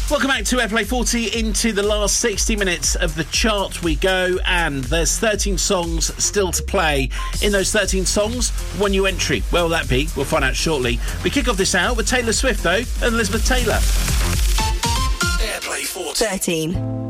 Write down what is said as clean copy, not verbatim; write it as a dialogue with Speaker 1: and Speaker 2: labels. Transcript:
Speaker 1: Welcome back to Airplay 40. Into the last 60 minutes of the chart we go, and there's 13 songs still to play. In those 13 songs, one new entry. Where will that be? We'll find out shortly. We kick off this hour with Taylor Swift, though, and Elizabeth Taylor.
Speaker 2: Airplay 40.
Speaker 3: 13.